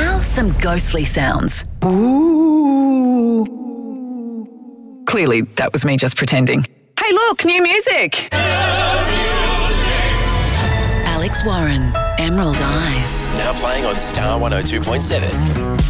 Now some ghostly sounds. Ooh. Clearly, that was me just pretending. Hey, look, new music! Alex Warren, Emerald Eyes. Now playing on Star 102.7.